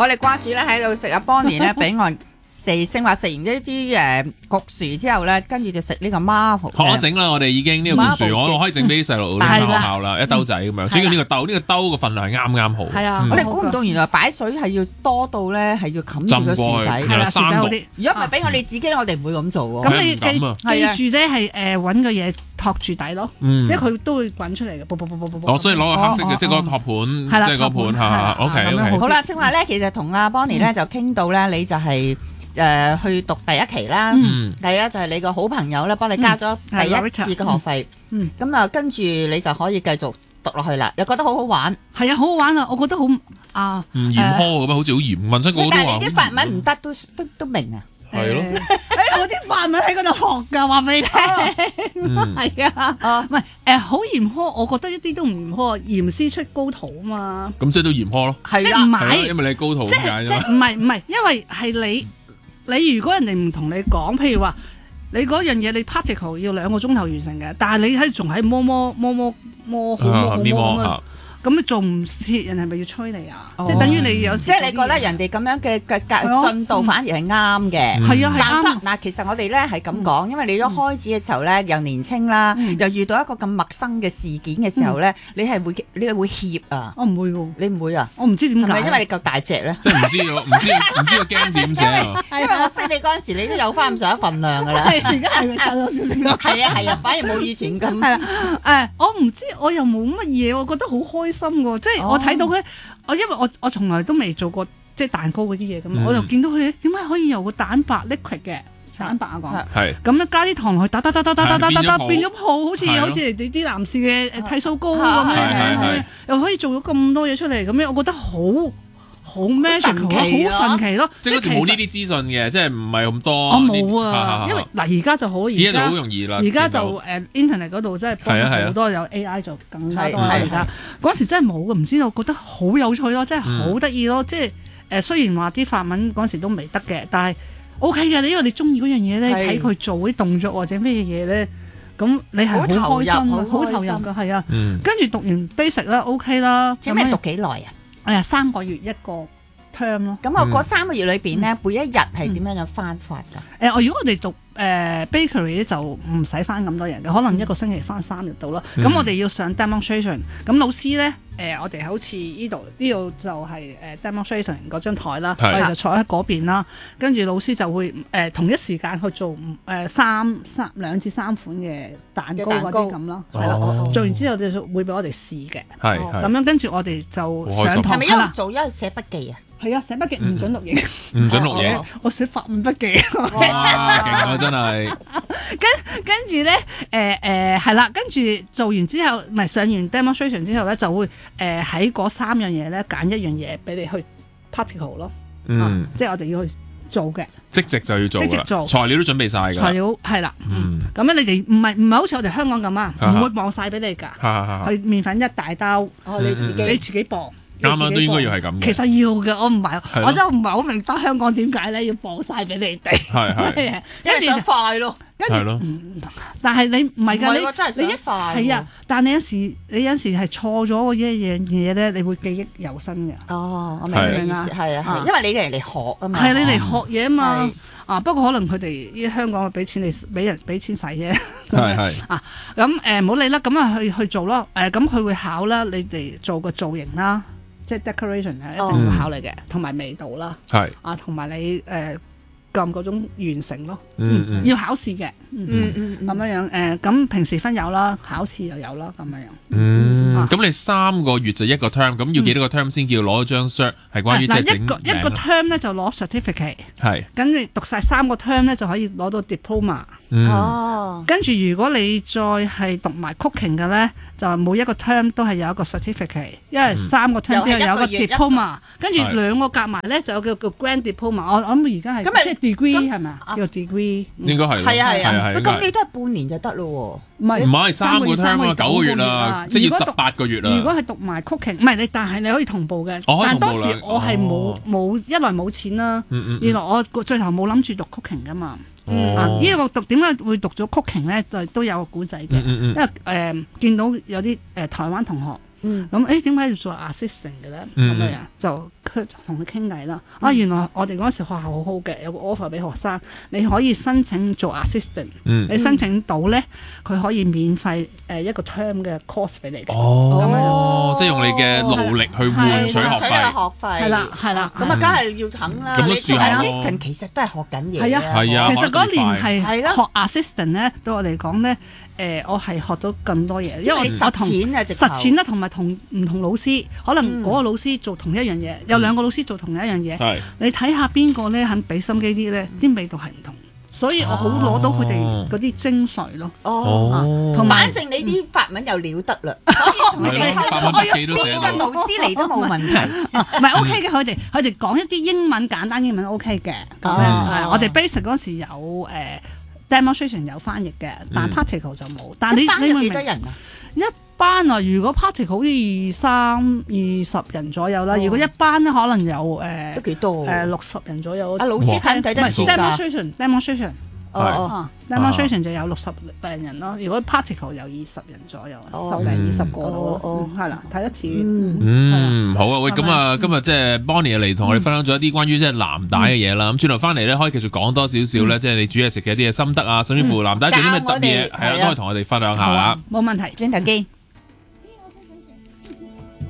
我哋瓜主咧喺度食阿 Bonnie 咧，俾我哋正話食完呢啲焗薯之後咧，跟住就食呢個 Marvel。 學整啦，我哋已經呢個焗薯，我可以整俾啲細路拎翻學校啦，一兜仔咁樣。主要呢個兜嘅份量係啱好。 係啊， 我哋估唔到原來擺水係要多到咧，係要冚住個薯仔。 係啦，薯仔嗰啲。 如果唔係俾我哋自己，我哋唔會咁做喎。 咁你記住咧係揾個嘢托住底咯，因為佢都會滾出嚟嘅。 所以攞個黑色嘅即係嗰個托盤，即係嗰盤嚇。OK。 好啦，正話咧，其實同阿 Bonnie 咧就傾到咧，你就係去讀第一期啦。第一就係你個好朋友咧，幫你交咗第一次嘅學費。咁啊，跟住你就可以繼續讀落去啦，又覺得好好玩。 係啊，好好玩啊！我覺得好唔嚴苛嘅咩？好似好嚴，問親個個都話。 但係你啲法文唔得都明啊。 係咯， 我啲法文喺嗰度學㗎，話俾你聽。係啊，唔係好嚴苛，我覺得一啲都唔嚴苛，嚴師出高徒啊嘛。 咁即係都嚴苛咯， 係即係唔係， 因為你係高徒咁解啫嘛。 唔係，因為係你如果人哋唔同你講，譬如話你嗰樣嘢你 practical 要2個鐘頭完成嘅，但係你仲喺摸咁你做唔切，人係咪要催你啊？即係等於你有時， 即係你覺得人哋咁樣嘅進度反而係啱嘅。 係啊，係啱。 嗱，其實我哋咧係咁講，因為你一開始嘅時候咧又年青啦，又遇到一個咁陌生嘅事件嘅時候咧，你係會怯啊。 我唔會喎， 你唔會啊？ 我唔知點解， 因為你夠大隻咧。 即係唔知個驚點寫啊？ 因為我識你嗰陣時，你都有翻咁上下份量㗎啦。 而家係瘦咗少少。 係啊，反而冇以前咁。 係啦，我唔知，我又冇乜嘢，我覺得好開心喎。即係我睇到佢，因為我從來都未做過即係蛋糕嗰啲嘢咁，我就見到佢點解可以由個蛋白 liquid 嘅蛋白啊講， 係咁樣加啲糖落去打變咗泡，好似你啲男士嘅剃鬚膏咁樣，又可以做咗咁多嘢出嚟咁樣，我覺得好 magical 好神奇咯！ 即係嗰時冇呢啲資訊嘅，即係唔係咁多。 我冇啊，因為嗱而家就好， 而家就好容易啦。 而家就internet 嗰度真係幫好多有 AI 就更加多啦。而家嗰時真係冇嘅，唔知道覺得好有趣咯，真係好得意咯。即係雖然話啲法文嗰時都未得嘅，但係 OK 嘅。因為你中意嗰樣嘢咧，睇佢做啲動作或者咩嘢咧，咁你係好開心，好投入㗎，係啊。跟住讀完 basic 啦 OK 啦。 咁你讀幾耐啊 ？3個月一個 term 咯。 咁我嗰3個月裏邊咧，每一日係點樣樣翻法㗎？ 如果我哋讀bakery 咧就唔使翻咁多日嘅，可能一個星期翻3日到啦。咁我哋要上 demonstration，咁老師咧我哋好似呢度就係demonstration 嗰張台啦，我哋就坐喺嗰邊啦。跟住老師就會同一時間去做2至3款嘅蛋糕嗰啲咁咯，係啦。做完之後就會俾我哋試嘅，咁樣跟住我哋就上堂。 係咪一路做一路寫筆記啊？ 係啊，寫筆記唔準錄影， 唔準錄影。 我寫法文筆記。 哇，勁啊！真係。 跟住咧，係啦，跟住做完之後，唔係上完 demonstration 之後咧，就會喺嗰3樣嘢咧揀一樣嘢俾你去 practical 咯。即係我哋要去做嘅。 即席就要做啦，材料都準備晒㗎。 材料係啦，咁樣你哋唔係好似我哋香港咁啊，唔會磅晒俾你㗎。佢麵粉一大兜，你自己磅。 啱啱都應該要係咁嘅。 其實要嘅，我真係唔係好明白香港點解咧要磅晒俾你哋。 係，跟住就快咯。 係咯。 但係你唔係㗎，你一快係啊，但你有時係錯咗嗰一樣嘢咧，你會記憶猶新嘅。 哦，我明你意思，係啊，因為你嚟學啊嘛。 係你嚟學嘢啊嘛。不過可能佢哋香港俾錢俾錢使啫。 係。 咁唔好理啦，咁啊去做咯。咁佢會考啦，你哋做個造型啦。即係 decoration 咧，一定要考慮嘅，同埋味道啦，同埋你咁嗰種完成咯，要考試嘅，咁樣咁平時分有啦，考試又有啦，咁樣咁你3個月就一個 term， 咁要幾多個 term 先叫攞張 cert 係關於即係整名？ 一個 term 咧就攞 certificate， 係，跟住讀晒3個 term 咧就可以攞到 diploma。跟住如果你再係讀埋 cooking 嘅咧，就每一個 term 都係有一個 certificate， 因為3個 term 之後有個 diploma， 跟住2個夾埋咧就有叫 grand diploma。我諗而家係即係 degree 係咪啊？叫 degree 應該係。 係啊，咁你都係半年就得咯喎。 唔係3個 term 啊，9個月啦，即係要18個月啦。 如果係讀埋 cooking， 唔係你，但係你可以同步嘅。但係當時我係冇一來冇錢啦，二來我最頭冇諗住讀 cooking 噶嘛。呢個讀點解會讀咗 cooking 咧？都有個古仔嘅，因為見到有啲台灣同學咁點解要做 assistant 嘅咧？咁樣就佢同佢傾偈啦。原來我哋嗰陣時學校好好嘅，有個 offer 俾學生，你可以申請做 assistant，你申請到咧，佢可以免費一個 term 嘅 course 俾你嘅。 即係用你嘅勞力去換取學費。 係啦， 咁啊，梗係要等啦。 咁都算咯。 assistant 其實都係學緊嘢。 係啊，其實嗰年係學 assistant 咧，對我嚟講咧，我係學到更多嘢，因為我同實踐啦，同埋同唔同老師，可能嗰個老師做同一樣嘢，有兩個老師做同一樣嘢，你睇下邊個咧肯俾心機啲咧，啲味道係唔同。所以我好攞到佢哋嗰啲精髓咯。 同反正你啲法文又了得啦， 法文筆記都寫到。 邊個老師嚟都冇問題。 唔係 OK 嘅，佢哋講一啲英文簡單英文 OK 嘅。咁我哋 basic 嗰時有demonstration 有翻譯嘅，但 practical 就冇。但你會幾多人啊？一班啊，如果 practical 好似20人左右啦。如果一班咧，可能有都幾多 60人左右。 老師睇唔睇得住㗎 ？demonstration demonstration 就有60人咯。如果 practical 有20人左右，10零20個度。係啦，睇一次。 好啊，喂，咁啊，今日即係 Bonnie 嚟同我哋分享咗一啲關於即係藍帶嘅嘢啦。咁轉頭翻嚟咧，可以繼續講多少少咧，即係你煮嘢食嘅一啲嘅心得啊，甚至乎藍帶做啲咩特別嘢，係啦，都可以同我哋分享下。 冇問題，轉頭見。